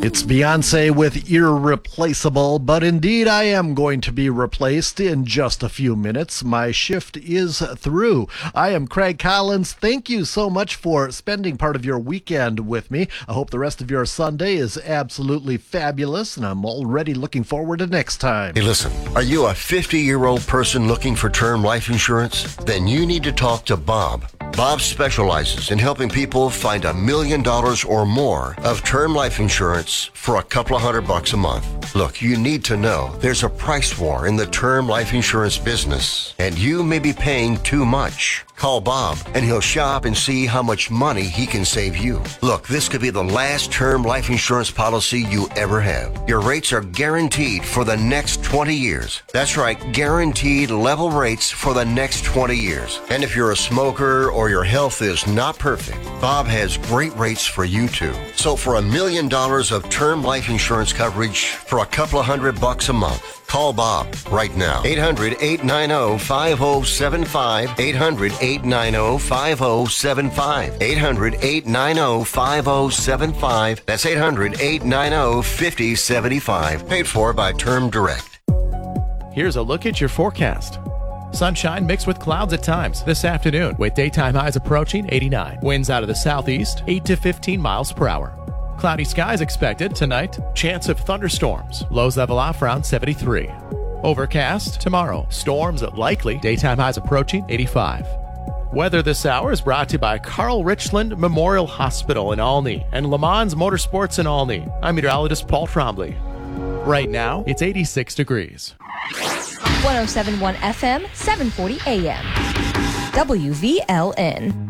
It's Beyonce with Irreplaceable, but indeed I am going to be replaced in just a few minutes. My shift is through. I am Craig Collins. Thank you so much for spending part of your weekend with me. I hope the rest of your Sunday is absolutely fabulous, and I'm already looking forward to next time. Hey, listen, are you a 50-year-old person looking for term life insurance? Then you need to talk to Bob. Bob specializes in helping people find $1 million or more of term life insurance for a couple of $100 a month. Look, you need to know there's a price war in the term life insurance business, and you may be paying too much. Call Bob, and he'll shop and see how much money he can save you. Look, this could be the last term life insurance policy you ever have. Your rates are guaranteed for the next 20 years. That's right, guaranteed level rates for the next 20 years. And if you're a smoker or your health is not perfect, Bob has great rates for you too. So for $1 million of term life insurance coverage for a couple of $100 a month, call Bob right now. 800-890-5075. 800-890-5075. 800-890-5075. That's 800-890-5075. Paid for by Term Direct. Here's a look at your forecast. Sunshine mixed with clouds at times this afternoon, with daytime highs approaching 89. Winds out of the southeast, 8 to 15 miles per hour. Cloudy skies expected tonight. Chance of thunderstorms. Lows level off around 73. Overcast tomorrow. Storms likely. Daytime highs approaching 85. Weather this hour is brought to you by Carl Richland Memorial Hospital in Olney and Le Mans Motorsports in Olney. I'm meteorologist Paul Trombley. Right now, it's 86 degrees. 107.1 FM, 740 AM. WVLN.